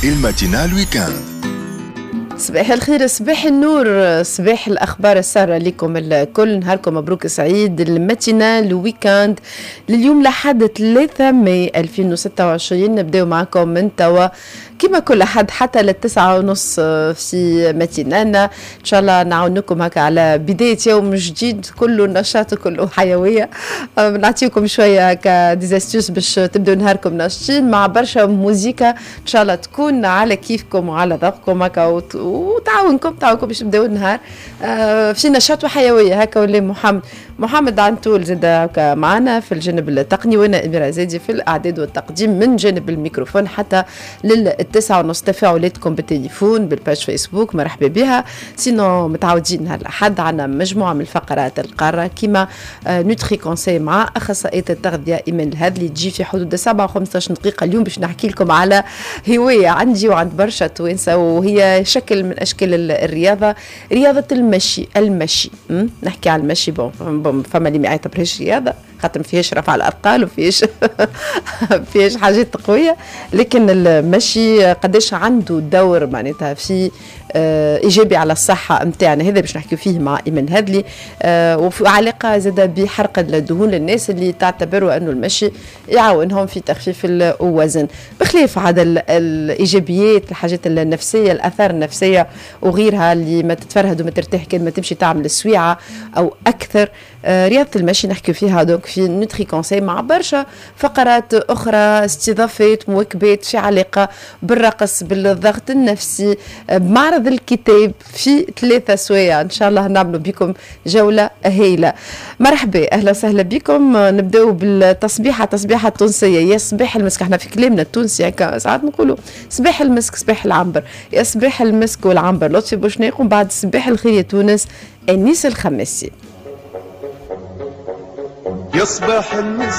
الماتينال ويكاند. صباح الخير، صباح النور، صباح الأخبار السارة لكم الكل. نهاركم مبروك سعيد. الماتينال ويكاند لليوم لحد 3 ماي 2026. نبداو معكم من توا كما كل حد حتى ل9:30 في ماتينالنا. إن شاء الله نعاونكم هكا على بداية يوم جديد كله نشاط وكله حيوية. نعطيكم شوية هكا ديزاستيوس باش تبدو نهاركم ناشطين مع برشا موزيكا إن شاء الله تكون على كيفكم وعلى ذوقكم هكا وتعاونكم باش تبداو النهار في نشاط وحيوية هكا. ولا محمد عنتول زاد هكا معنا في الجانب التقني، وانا اميرة زادي في الاعداد والتقديم من جانب الميكروفون حتى لل9:30. تفاعلاتكم بالتليفون بالباج فيسبوك مرحبا بها. سينو متعودين هالأحد عنا مجموعة من الفقرات القارة كيما نوتري كونساي مع أخصائية التغذية إيمان الهادلي تجي في حدود 7 و15 دقيقة. اليوم باش نحكي لكم على هواية عندي وعند برشا توانسة، وهي شكل من أشكال الرياضة، رياضة المشي. نحكي على المشي. فما اللي ما يعتبرهاش رياضة خاطر ما فيهاش رفع الأثقال وفيهاش فيهاش حاجات قوية، لكن المشي قداش عنده دور معناتها في إيجابي على الصحة متاعنا. هذا باش نحكي فيه مع إيمان هادلي، وفي علاقة زاد بحرق الدهون للناس اللي تعتبروا أنه المشي يعاونهم في تخفيف الوزن، بخلاف عاد الإيجابيات، الحاجات النفسية، الآثار النفسية وغيرها اللي ما تتفرهد وما ترتاح كان ما تمشي تعمل السويعة أو أكثر. رياضة المشي نحكي فيها دونك في نوتري كونساي مع برشا فقرات أخرى، استضافات، مواكبات في علاقة بالرقص، بالضغط النفسي، بمعرض الكتاب في 3 سوايع. إن شاء الله نعملوا بكم جولة هايلة. مرحبا، أهلا وسهلا بكم. نبدأ بالتصبيحة، تصبيحة تونسية. يا صباح المسك، احنا في كلامنا التونسي هكا ساعات نقولوا صباح المسك صباح العنبر. يا صباح المسك والعنبر لطفي بوشناق، بعد صباح الخير يا تونس أنيس الخماسي. يصبح المسك